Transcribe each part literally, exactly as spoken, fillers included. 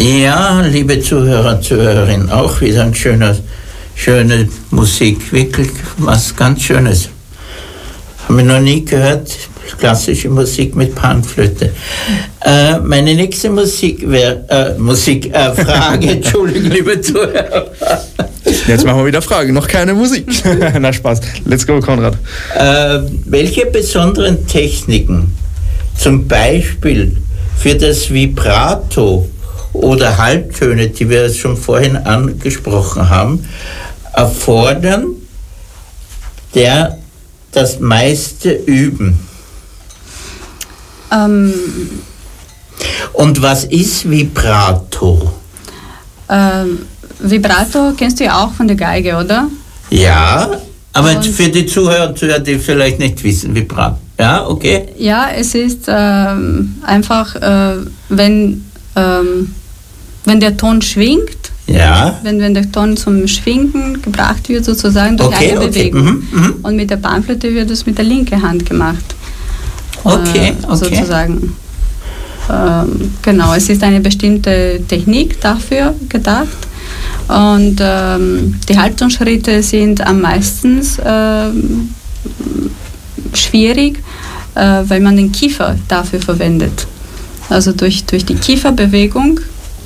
Ja, liebe Zuhörer, Zuhörerinnen, auch wieder ein schöner, schöne Musik, wirklich was ganz Schönes. Haben wir noch nie gehört, klassische Musik mit Panflöte. Äh, meine nächste Musik wäre, äh, Musik, äh, Frage, Entschuldigung, liebe Zuhörer. Jetzt machen wir wieder Fragen, noch keine Musik. Na Spaß, let's go, Konrad. Äh, welche besonderen Techniken, zum Beispiel für das Vibrato oder Halbtöne, die wir schon vorhin angesprochen haben, erfordern der das meiste Üben? Ähm, Und was ist Vibrato? ähm, Vibrato kennst du ja auch von der Geige, oder? Ja, aber Und- für die Zuhörer, Zuhörer, die vielleicht nicht wissen, Vibrato. Ja, okay. Ja, es ist ähm, einfach, äh, wenn, ähm, wenn der Ton schwingt, Ja, wenn, wenn der Ton zum Schwingen gebracht wird, sozusagen durch okay, eine okay. Bewegung. Mhm, mhm. Und mit der Panflöte wird es mit der linken Hand gemacht. Okay, äh, okay. Sozusagen. Ähm, genau, es ist eine bestimmte Technik dafür gedacht. Und ähm, die Halbtonschritte sind am meisten ähm, schwierig, äh, weil man den Kiefer dafür verwendet. Also durch, durch die Kieferbewegung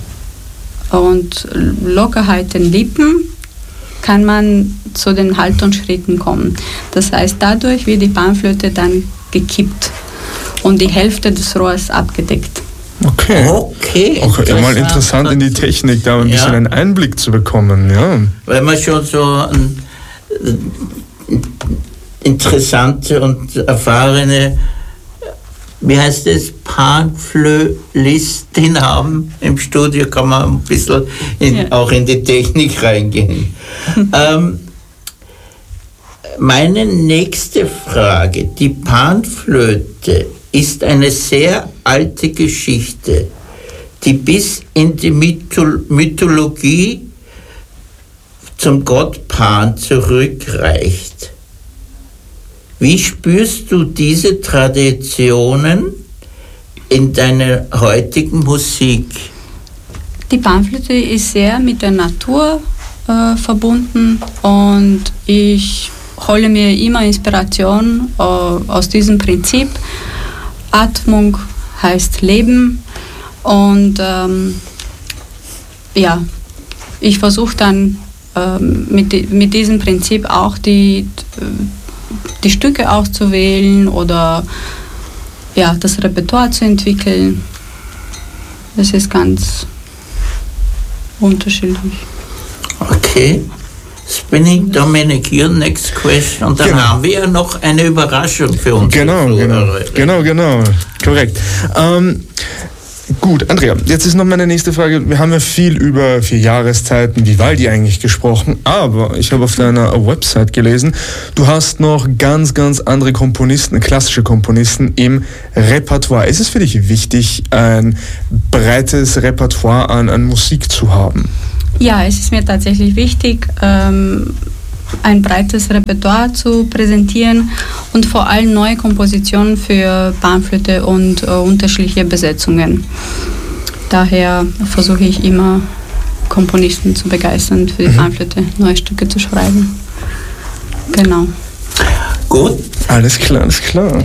und Lockerheit den Lippen kann man zu den Halbtonschritten kommen. Das heißt, dadurch wird die Panflöte dann gekippt und die Hälfte des Rohrs abgedeckt. Okay. Okay, Okay, ja, mal interessant in die Technik, da ein Ja. bisschen einen Einblick zu bekommen. Ja. Weil man schon so ein, äh, interessante und erfahrene, wie heißt es, Panflötistin haben im Studio, kann man ein bisschen in, Ja. auch in die Technik reingehen. ähm, meine nächste Frage, die Panflöte ist eine sehr alte Geschichte, die bis in die Mythol- Mythologie zum Gott Pan zurückreicht. Wie spürst du diese Traditionen in deiner heutigen Musik? Die Panflöte ist sehr mit der Natur äh, verbunden und ich hole mir immer Inspiration äh, aus diesem Prinzip. Atmung heißt Leben und ähm, ja, ich versuche dann ähm, mit, di- mit diesem Prinzip auch die, die Stücke auszuwählen oder ja, das Repertoire zu entwickeln. Das ist ganz unterschiedlich. Okay. Spinning Dominic, your next question. Und dann Genau. haben wir ja noch eine Überraschung für uns. Genau, genau, genau, genau, korrekt. Ähm, gut, Andrea, jetzt ist noch meine nächste Frage. Wir haben ja viel über vier Jahreszeiten, Vivaldi eigentlich gesprochen, aber ich habe auf deiner Website gelesen, du hast noch ganz, ganz andere Komponisten, klassische Komponisten im Repertoire. Ist es für dich wichtig, ein breites Repertoire an, an Musik zu haben? Ja, es ist mir tatsächlich wichtig, ähm, ein breites Repertoire zu präsentieren und vor allem neue Kompositionen für Panflöte und äh, unterschiedliche Besetzungen. Daher versuche ich immer, Komponisten zu begeistern, für die Mhm. Panflöte neue Stücke zu schreiben. Genau. Gut. Alles klar, alles klar.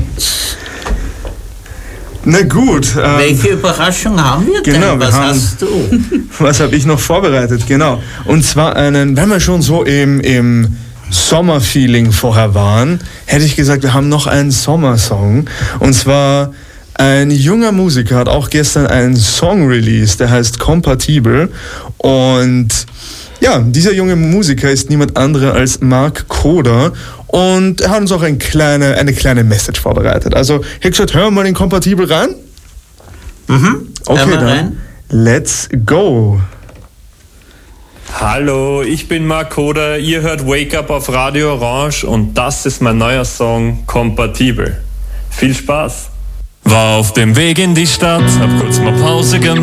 Na gut. Ähm, Welche Überraschung haben wir genau, denn? wir Was haben- hast du? Was habe ich noch vorbereitet? Genau. Und zwar einen, wenn wir schon so im, im Sommerfeeling vorher waren, hätte ich gesagt, wir haben noch einen Sommersong. Und zwar ein junger Musiker hat auch gestern einen Song released, der heißt Compatible. Und ja, dieser junge Musiker ist niemand anderer als Mark Koda. Und er hat uns auch ein kleine, eine kleine Message vorbereitet. Also, ich habe gesagt, hör mal den Compatible rein. Mhm. Okay, Hör mal dann rein. let's go. Hallo, ich bin Mark Koda, ihr hört Wake Up auf Radio Orange und das ist mein neuer Song Compatible. Viel Spaß! War auf dem Weg in die Stadt, hab kurz mal Pause gemacht.